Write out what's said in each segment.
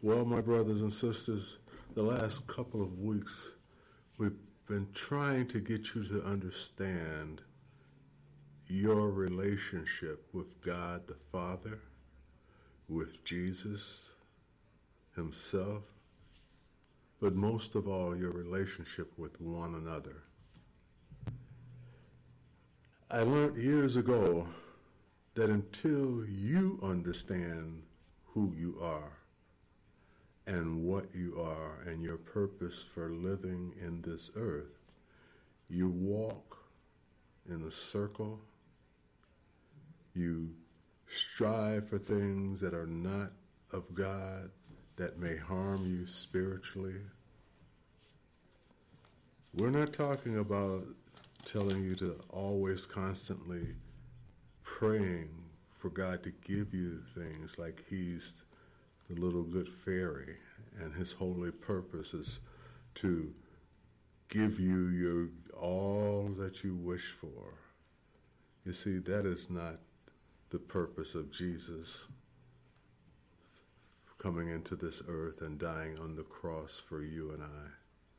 Well, my brothers and sisters, the last couple of weeks we've been trying to get you to understand your relationship with God the Father, with Jesus himself, but most of all, your relationship with one another. I learned years ago that until you understand who you are and what you are and your purpose for living in this earth, you walk in a circle, you strive for things that are not of God, that may harm you spiritually. We're not talking about telling you to always constantly praying for God to give you things like he's the little good fairy and his holy purpose is to give you all that you wish for. You see, that is not the purpose of Jesus coming into this earth and dying on the cross for you and I.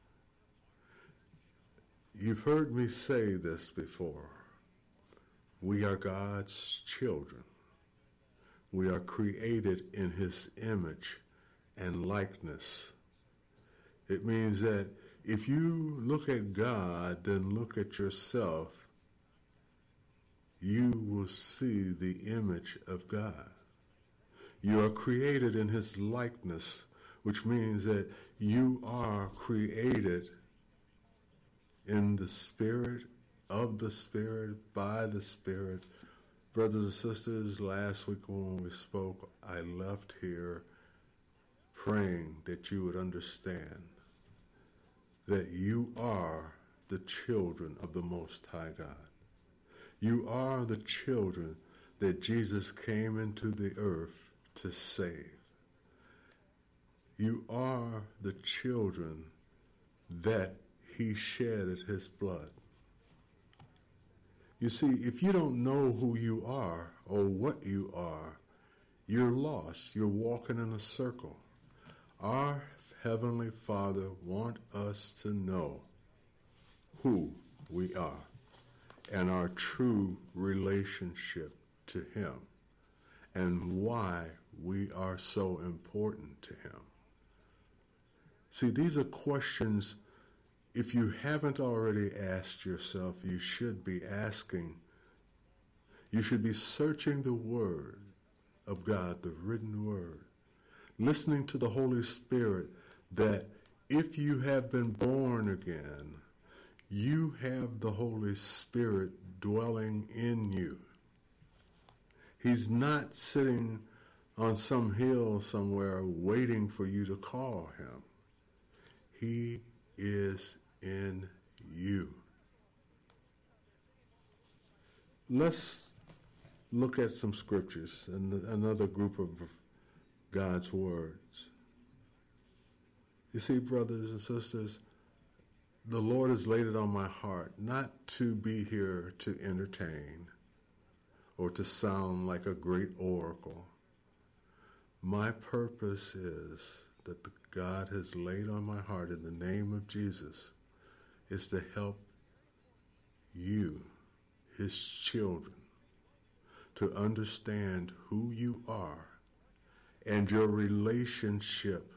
You've heard me say this before. We are God's children. We are created in his image and likeness. It means that if you look at God, then look at yourself, you will see the image of God. You are created in his likeness, which means that you are created in the Spirit, of the Spirit, by the Spirit. Brothers and sisters, last week when we spoke, I left here praying that you would understand that you are the children of the Most High God. You are the children that Jesus came into the earth to save. You are the children that he shedded his blood. You see, if you don't know who you are or what you are, you're lost. You're walking in a circle. Our Heavenly Father wants us to know who we are and our true relationship to him and why we are so important to him. See, these are questions, if you haven't already asked yourself, you should be asking. You should be searching the Word of God, the written Word, listening to the Holy Spirit, that if you have been born again, you have the Holy Spirit dwelling in you. He's not sitting on some hill somewhere waiting for you to call him. He is in you. Let's look at some scriptures and another group of God's words. You see, brothers and sisters, the Lord has laid it on my heart not to be here to entertain or to sound like a great oracle. My purpose is that God has laid on my heart in the name of Jesus is to help you, his children, to understand who you are and your relationship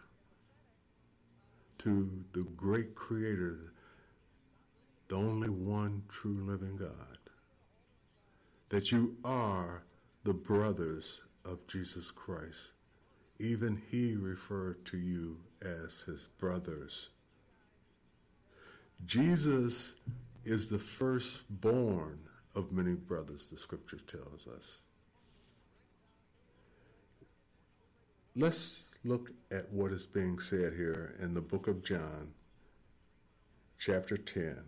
to the great Creator, the only one true living God. That you are the brothers of Jesus Christ. Even he referred to you as his brothers. Jesus is the firstborn of many brothers, the scripture tells us. Let's look at what is being said here in the book of John, chapter 10.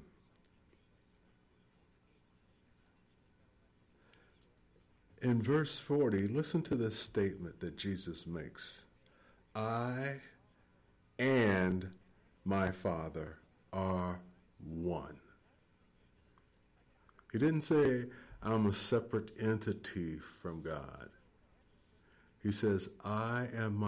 In verse 40, listen to this statement that Jesus makes. I and my Father are one. He didn't say, I'm a separate entity from God. He says, I am